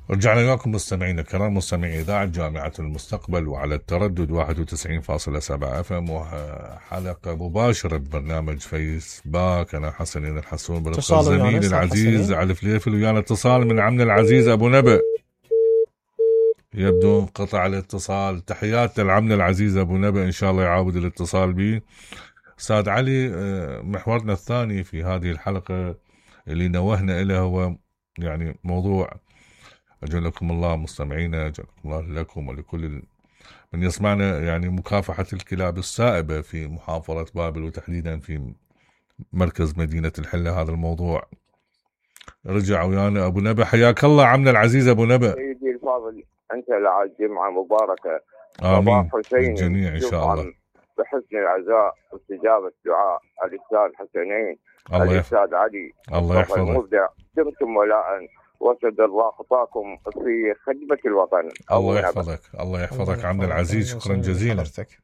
رجعنا وياكم مستمعينا الكرام، مستمعي إذاعة جامعة المستقبل، وعلى التردد 91.7 FM، وحلقة مباشرة ببرنامج فيس باك. أنا حسنين الحسون برفقة اتصال ويانا الزميل استاذ العزيز حسنين. علي فليفل، ويانا اتصال من عمنا العزيز أبو نبأ. يبدو انقطع الاتصال. تحيات للعمنا العزيز أبو نبأ، إن شاء الله يعاود الاتصال به. أستاذ علي، محورنا الثاني في هذه الحلقة اللي نوهنا إليه هو يعني موضوع أجلكم الله مستمعينا، أجلكم الله لكم ولكل من يسمعنا، يعني مكافحة الكلاب السائبة في محافظة بابل، وتحديدا في مركز مدينة الحلة. هذا الموضوع رجع ويانا أبو نبأ. حياك الله عمنا العزيز أبو نبأ. سيدي الفاضل، أنت لعاد جمعة مباركة، آمين صباح حسيني للجميع إن شاء الله. يطعم بحسن العزاء واستجابة دعاء الأستاذ حسنين، الأستاذ علي الله مصطفى يحفظك. المبدع. دمتم ولاء وسد الله خطاكم في خدمة الوطن. الله يحفظك، الله يحفظك عمنا العزيز، شكرا جزيلا.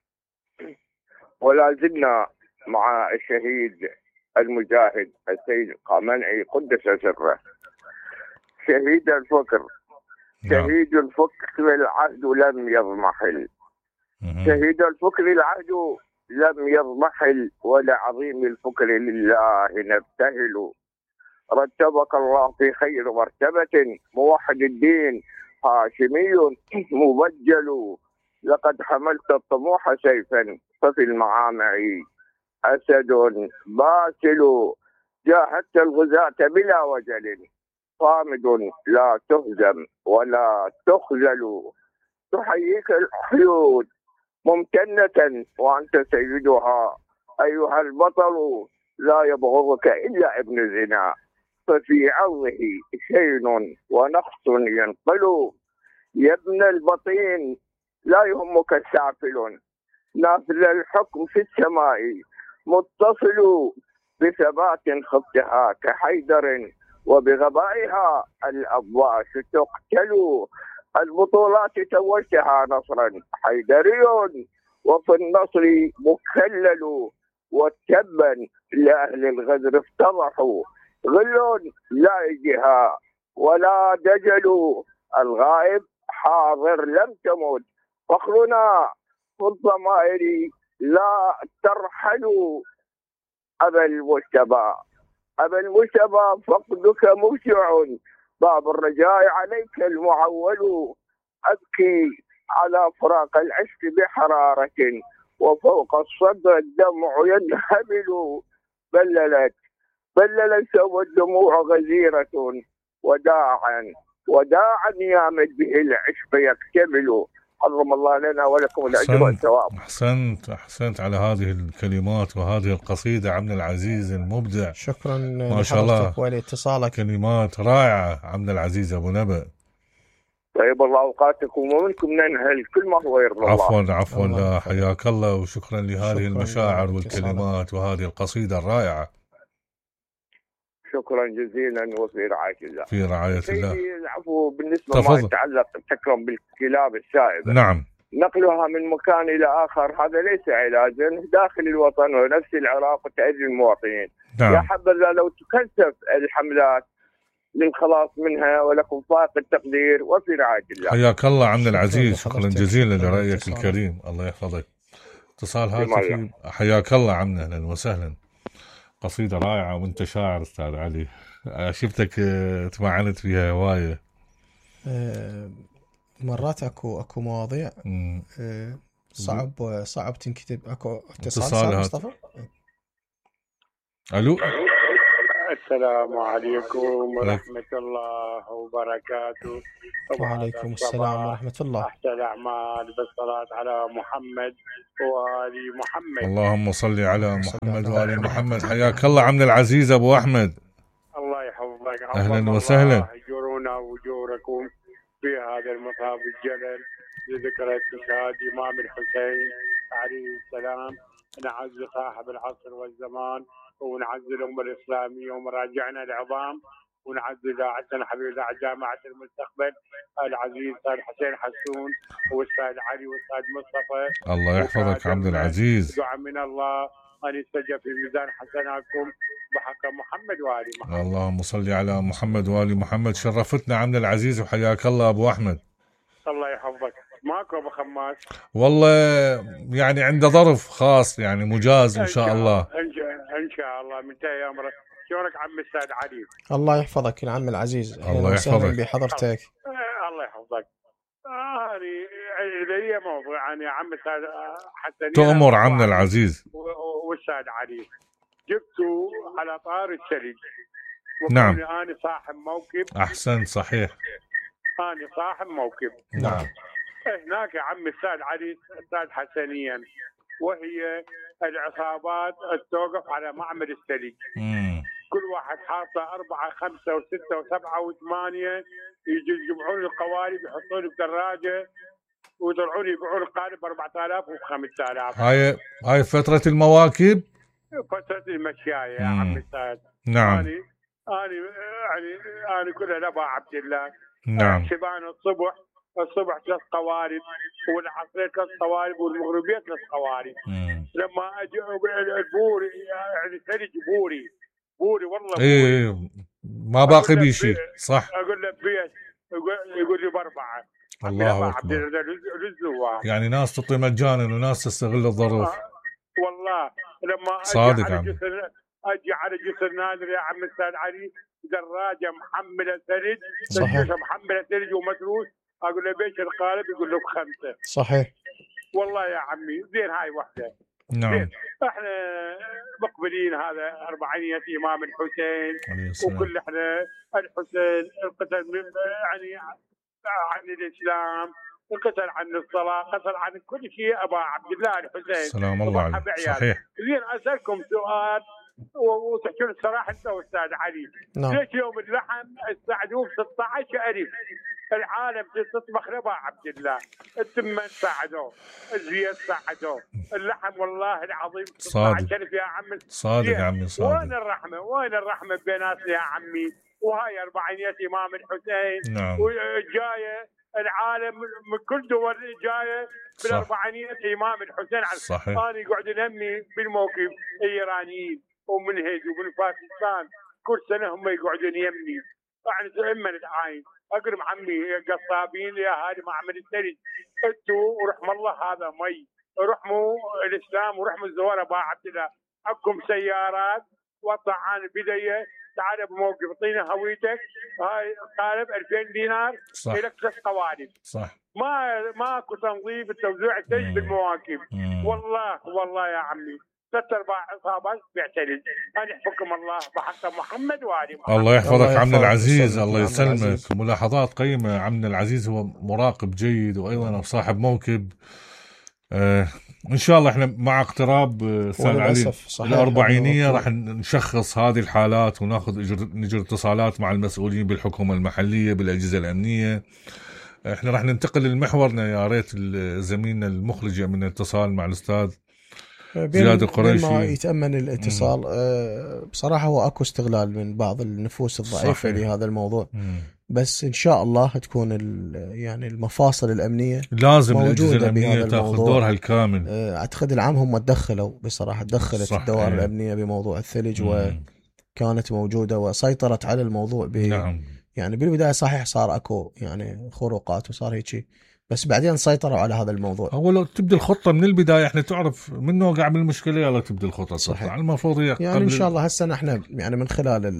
ولا زلنا مع الشهيد المجاهد السيد القامنعي قدس سره، شهيد الفكر، شهيد الفكر العهد لم يضمحل، شهيد الفكر العهد لم يضمحل، ولعظيم الفكر لله نبتهل. رتبك الله في خير مرتبة، موحد الدين هاشمي مبجل. لقد حملت الطموح سيفا، ففي المعامع أسد باسل. جاهدت الغزاة بلا وجل، صامد لا تهزم ولا تخذل. تحييك الحيود ممتنة وأنت سيدها، أيها البطل لا يبغضك إلا ابن زنا. ففي عرضه شين ونقص ينقل، يا ابن البطين لا يهمك السافل. نافذ الحكم في السماء متصل، بثبات خطها كحيدر، وبغبائها الأبواس تقتل. البطولات توجها نصرا حيدري، وفي النصر مكلل. وتبا لأهل الغدر افتضحوا، غل لا يجها ولا دجل. الغائب حاضر لم تمت، فخرنا في الضمائر لا ترحلوا. أبا المجتبى، أبا المجتبى فقدك مفجع، باب الرجاء عليك المعول. أبكي على فراق العشق بحرارة، وفوق الصدر الدمع ينهمل. بللت سوى الدموع غزيرة، وداعا يامد به العشق يكتمل. حرم الله لنا ولكم الأجر والثواب. أحسنت على هذه الكلمات وهذه القصيدة عمنا العزيز المبدع. شكرا ما شاء الله ولاتصالك. كلمات رائعة عمنا العزيز أبو نبأ. طيب الله أوقاتكم، ومنكم ننهل كل ما هو يرضى الله. عفوا لا، حياك الله، وشكرا لهذه المشاعر والكلمات وهذه القصيدة الرائعة. شكرا جزيلا، وفي رعاية الله. في رعاية الله. العفو، بالنسبة ما يتعلق تكرم بالكلاب السائبة، نعم، نقلها من مكان إلى آخر هذا ليس علاجا داخل الوطن ونفس العراق وتأذي المواطنين. نعم. يا حبذا لو تكثف الحملات للخلاص منها، ولكم فائق التقدير، وفي رعاية الله. حياك الله عمنا العزيز، شكرا جزيلا لرأيك الكريم، الله يحفظك. اتصال هاتفي. حياك الله عمنا، أهلا وسهلا. قصيدة رائعة وانت شاعر استاذ علي، شفتك تمعنت فيها هواية. مرات اكو مواضيع صعب تنكتب. اكو اتصال مصطفى. الو، السلام عليكم ورحمة الله وبركاته. وعليكم السلام ورحمة الله. أحسن الأعمال بالصلاة على محمد وآل محمد. اللهم صل على محمد وآل محمد. حياك الله عمنا العزيز أبو أحمد. الله يحفظك. أهلا وسهلا. أجرونا وأجوركم في هذا المطاب الجلل لذكرى استشهاد إمام الحسين عليه السلام. نعز صاحب العصر والزمان، ونعز الأمة الإسلامية ومراجعنا العظام، ونعز إذاعتنا حبيبة جامعة المستقبل العزيز أستاذ حسين حسون والأستاذ علي والأستاذ مصطفى. الله يحفظك عبد العزيز. دعاء من الله أن يستجب في ميزان حسناتكم بحق محمد وآل محمد. اللهم صل على محمد وآل محمد. شرفتنا عمنا العزيز وحياك الله أبو أحمد. الله يحفظك. ماكو أبو خماس؟ والله يعني عنده ظرف خاص يعني مجاز إن شاء الله. إن شاء الله منتهي أمرك. شلونك عم السيد علي؟ الله يحفظك العم العزيز. الله يحفظك بحضرتك. الله يحفظك. لي موضوع يعني عم السيد حسن تؤمر عمنا العزيز والسيد علي. جبتوا على طار الثلج. نعم. أنا صاحب موكب. أحسن صحيح. أنا صاحب موكب. نعم. هناك يا عم السيد علي السيد حسنيا، وهي العصابات توقف على معمل الثلج. كل واحد حاطه 4 5 و6 و7 و8 يجي يجمعون القوالب يحطون بدراجه ويطلعون يبيعون القالب ب 4000 و 5000. هاي فترة المواكب، فترة المشاية يا عم السيد. نعم. أنا كلها لبا عبد الله. نعم. شبان الصبح 3 قوارب، والعصر 3 قوارب، والمغربية 3 قوارب. لما اجي البوري يعني ثلج بوري والله بوري. ايه ما باقي بي شيء صح. اقول له بيت يقول لي ب4. الله اكبر. يعني ناس تعطي مجانا وناس تستغل الظروف. والله لما صادق اجي على جسر نادر يا عم السيد علي دراجه محمله ثلج، محمله ثلج ومتروس، اقول له بيش القالب؟ يقول له ب5. صحيح والله يا عمي. زين هاي وحده. نعم. احنا مقبلين هذا 400 امام الحسين، وكل احنا الحسين القتل يعني عن الاسلام، القتل عن الصلاه، قتل عن كل شيء ابا عبد الله الحسين سلام الله عليه. صحيح. زين اسالكم سؤال وتحكون الصراحه انت واستاذ علي. نعم. ليش يوم اللحم استعدوه ب 16,000؟ العالم تطبخ لبا عبد الله، التمن ساعدوه، الزيت ساعدوه، اللحم والله العظيم 16,000 يا عمي. صادق يا عمي صادق. وين الرحمه بيناتنا يا عمي؟ وهاي 400 امام الحسين. نعم. وجايه العالم من كل دول جايه بال 400 امام الحسين. صحيح. انا يقعد نمي بالموقف الايرانيين ومن هند ومن باكستان كل سنه هم يقعدون يمني. يعني من العين اقرب عمي قصابين يا هذه معمل الثلج. انتوا ورحم الله هذا مي، رحموا الاسلام ورحموا الزوار ابا عبد الله. عندكم سيارات وطعان بديه، تعال بموقف اعطينا هويتك، هاي قالب 2000 دينار لك 3 قوالب. صح. ماكو تنظيف التوزيع الثلج بالمواكب. والله يا عمي 3/4 عصابات بيعتلج. أنا يحفظكم الله بحق محمد وآل محمد. الله يحفظك عمنا العزيز. الله يسلمك. ملاحظات قيمة. عمنا العزيز هو مراقب جيد وأيضا صاحب موكب. إن شاء الله إحنا مع اقتراب سنة علي 40 راح نشخص هذه الحالات وناخذ نجر اتصالات مع المسؤولين بالحكومة المحلية بالأجهزة الأمنية. إحنا راح ننتقل لمحورنا. يا ريت زميلنا المخرج من الاتصال مع الأستاذ زياد القريشي. ما يتأمن الاتصال. بصراحة هو أكو استغلال من بعض النفوس الضعيفة صحيح. لهذا الموضوع. بس إن شاء الله تكون يعني المفاصل الأمنية لازم الأجهزة الأمنية تأخذ دورها الكامل. أعتقد العام هم تدخلوا بصراحة، دخلت الدوائر الأمنية بموضوع الثلج وكانت موجودة وسيطرت على الموضوع. نعم. يعني بالبداية صحيح صار أكو يعني خروقات وصار هيك، بس بعدين سيطروا على هذا الموضوع. هو لو تبدأ الخطة من البداية احنا تعرف من وقع بالمشكلة يلا تبدأ الخطة. صحيح. المفروض يعني إن شاء الله هالسنة احنا يعني من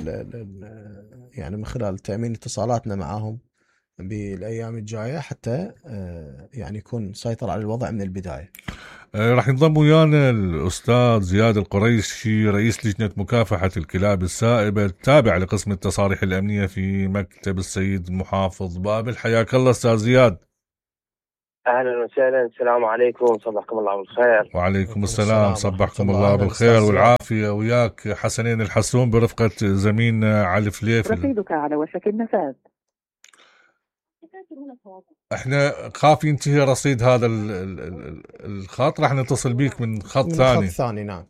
خلال تأمين اتصالاتنا معاهم بالأيام الجاية حتى يعني يكون سيطر على الوضع من البداية. راح ينضم ويانا الأستاذ زياد القريشي رئيس لجنة مكافحة الكلاب السائبة التابع لقسم التصاريح الأمنية في مكتب السيد محافظ بابل. حياك الله أستاذ زياد. أهلا وسهلا. السلام عليكم، صبحكم الله بالخير. وعليكم السلام، صبحكم الله بالخير والعافية. وياك حسنين الحسون برفقة زميلنا علي فليف. رصيدك على وشك النفاذ. احنا خاف ينتهي رصيد هذا الخط، راح نتصل بيك من خط ثاني. نعم.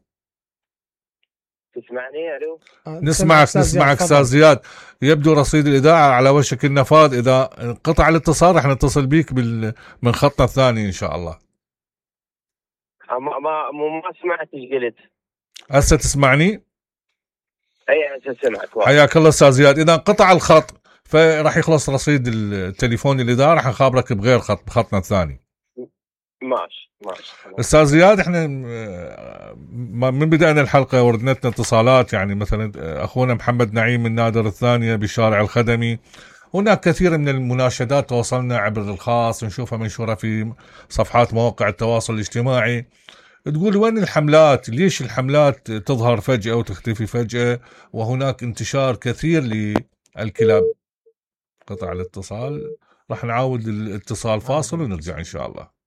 تسمعني؟ الو. نسمعك استاذ زياد. يبدو رصيد الإذاعة على وشك النفاذ. إذا انقطع الاتصال راح نتصل بيك من خطنا الثاني إن شاء الله. ما سمعت ايش قلت. هسه تسمعني؟ اي هسه سمعك. حياك الله استاذ زياد. اذا انقطع الخط فراح يخلص رصيد التليفون الإدارة، راح نخابرك بغير خط، بخطنا الثاني. ماشي. استاذ زياد، احنا من بدأنا الحلقة وردنتنا اتصالات، يعني مثلا اخونا محمد نعيم من نادر الثانية بالشارع الخدمي. هناك كثير من المناشدات توصلنا عبر الخاص، نشوفها منشورة في صفحات مواقع التواصل الاجتماعي، تقول وين الحملات؟ ليش الحملات تظهر فجأة وتختفي فجأة؟ وهناك انتشار كثير للكلاب. قطع الاتصال، راح نعاود الاتصال فاصل ونرجع إن شاء الله.